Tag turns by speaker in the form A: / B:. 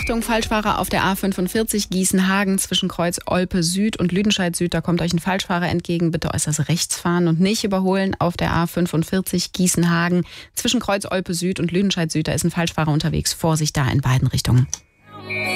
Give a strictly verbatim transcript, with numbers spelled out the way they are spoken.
A: Achtung, Falschfahrer auf der A fünfundvierzig Gießen-Hagen zwischen Kreuz Olpe Süd und Lüdenscheid Süd. Da kommt euch ein Falschfahrer entgegen. Bitte äußerst rechts fahren und nicht überholen auf der A fünfundvierzig Gießen-Hagen zwischen Kreuz Olpe Süd und Lüdenscheid Süd. Da ist ein Falschfahrer unterwegs. Vorsicht da in beiden Richtungen.